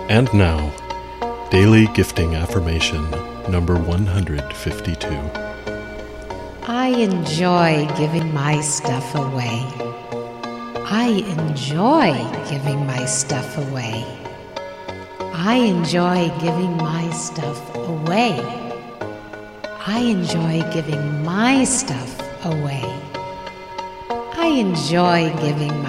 And now, Daily Gifting Affirmation number 152. I enjoy giving my stuff away. I enjoy giving my stuff away. I enjoy giving my stuff away. I enjoy giving my stuff away. I enjoy giving